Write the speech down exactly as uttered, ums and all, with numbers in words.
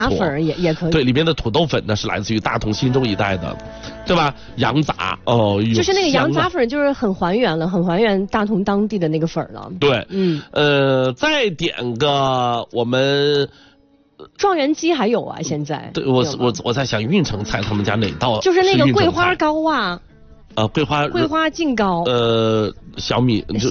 粉也也可以。 对，里面的土豆粉呢是来自于大同新州一带的，对吧？羊杂哦， 就是那个羊杂香啊粉，就是很还原了，很还原大同当地的那个粉了。 对， 嗯， 呃，再点个我们。 状元鸡还有啊，现在。 对，我有吗我我在想运城菜他们家哪道就是那个运城桂花菜糕啊， 呃桂花桂花净糕。 呃小米就